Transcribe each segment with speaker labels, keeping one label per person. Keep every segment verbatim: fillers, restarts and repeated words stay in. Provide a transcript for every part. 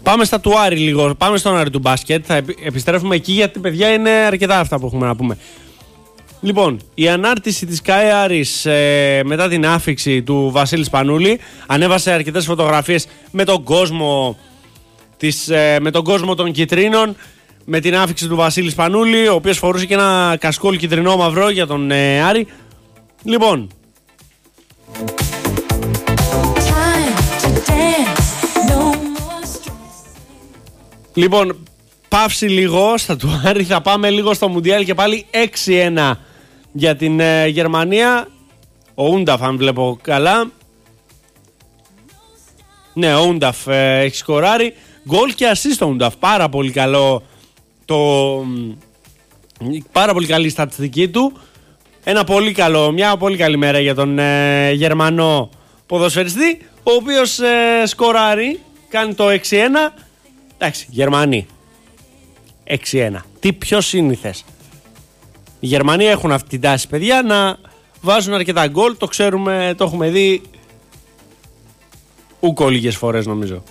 Speaker 1: Πάμε στα του Άρη λίγο. Πάμε στον Άρη του μπάσκετ. Θα επιστρέφουμε εκεί γιατί, παιδιά, είναι αρκετά αυτά που έχουμε να πούμε. Λοιπόν, η ανάρτηση της ΚΑΕ Άρης ε, μετά την άφιξη του Βασίλη Σπανούλη ανέβασε αρκετές φωτογραφίες με τον κόσμο, της, ε, με τον κόσμο των κιτρίνων, με την άφιξη του Βασίλη Σπανούλη, ο οποίος φορούσε και ένα κασκόλ κιτρινό μαυρό για τον ε, Άρη. Λοιπόν, λοιπόν, παύση λίγο στα του Άρη, θα πάμε λίγο στο Μουντιάλ και πάλι έξι ένα για την ε, Γερμανία. Ο Ούνταφ, αν βλέπω καλά. Ναι, ο Ούνταφ ε, έχει σκοράρει. Γκολ και ασίστ στο Ούνταφ. Πάρα πολύ καλό το... Πάρα πολύ καλή στατιστική του. Ένα πολύ καλό, μια πολύ καλή μέρα για τον ε, Γερμανό ποδοσφαιριστή, ο οποίος ε, σκοράρει, κάνει το έξι ένα. Εντάξει, Γερμανοί έξι ένα. Τι πιο σύνηθες. Οι Γερμανοί έχουν αυτή την τάση, παιδιά, να βάζουν αρκετά γκολ. Το ξέρουμε, το έχουμε δει ούκο λίγες φορές, νομίζω.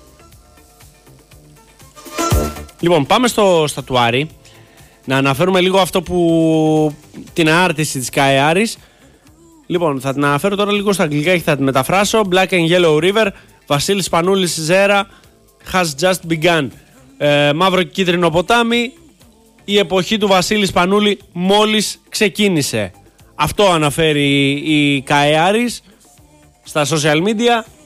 Speaker 1: Λοιπόν, πάμε στο στατουάρι. Να αναφέρουμε λίγο αυτό που... την ανάρτηση της ΚΑΕ Άρης. Λοιπόν, θα την αναφέρω τώρα λίγο στα αγγλικά και θα την μεταφράσω. Black and Yellow River, Βασίλης Σπανούλης Ζέρα has just begun. Ε, μαύρο και κίτρινο ποτάμι, η εποχή του Βασίλη Σπανούλη μόλις ξεκίνησε. Αυτό αναφέρει η ΚΑΕ Άρης στα social media.